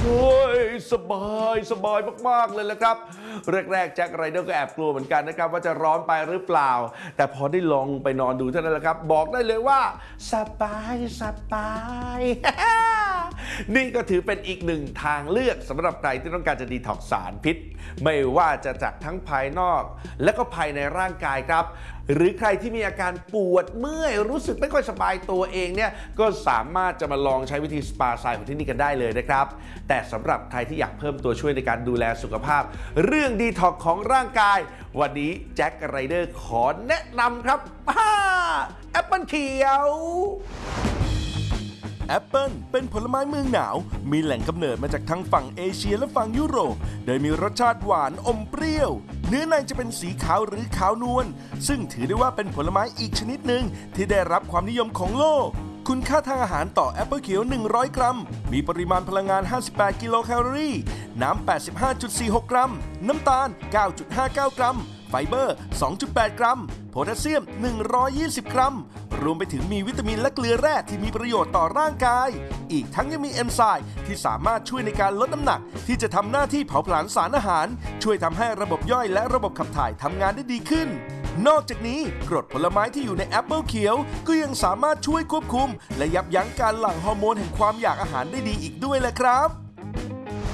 โอ้ยสบายมากๆเลยละครับแรกๆแจ็คไรเดอร์ก็แอบกลัวเหมือนกันนะครับว่าจะร้อนไปหรือเปล่าแต่พอได้ลองไปนอนดูเท่านั้นแหละครับบอกได้เลยว่าสบายนี่ก็ถือเป็นอีกหนึ่งทางเลือกสำหรับใครที่ต้องการจะดีท็อกซ์สารพิษไม่ว่าจะจากทั้งภายนอกและก็ภายในร่างกายครับหรือใครที่มีอาการปวดเมื่อยรู้สึกไม่ค่อยสบายตัวเองเนี่ยก็สามารถจะมาลองใช้วิธีสปาไซน์ของที่นี่กันได้เลยนะครับแต่สำหรับใครที่อยากเพิ่มตัวช่วยในการดูแลสุขภาพเรื่องดีท็อกซ์ของร่างกายวันนี้แจ็คไรเดอร์ขอแนะนำครับแอปเปิลเขียวแอปเปิลเป็นผลไม้เมืองหนาวมีแหล่งกำเนิดมาจากทั้งฝั่งเอเชียและฝั่งยุโรปโดยมีรสชาติหวานอมเปรี้ยวเนื้อในจะเป็นสีขาวหรือขาวนวลซึ่งถือได้ว่าเป็นผลไม้อีกชนิดหนึ่งที่ได้รับความนิยมของโลกคุณค่าทางอาหารต่อแอปเปิลเขียว100 กรัมมีปริมาณพลังงาน58 กิโลแคลอรี่น้ำ 85.46 กรัมน้ำตาล 9.59 กรัมไฟเบอร์ 2.8 กรัมโพแทสเซียม 120 กรัมรวมไปถึงมีวิตามินและเกลือแร่ที่มีประโยชน์ต่อร่างกายอีกทั้งยังมีเอนไซม์ที่สามารถช่วยในการลดน้ำหนักที่จะทำหน้าที่เผาผลาญสารอาหารช่วยทำให้ระบบย่อยและระบบขับถ่ายทำงานได้ดีขึ้นนอกจากนี้กรดผลไม้ที่อยู่ในแอปเปิลเขียวก็ยังสามารถช่วยควบคุมและยับยั้งการหลั่งฮอร์โมนแห่งความอยากอาหารได้ดีอีกด้วยแหละครับ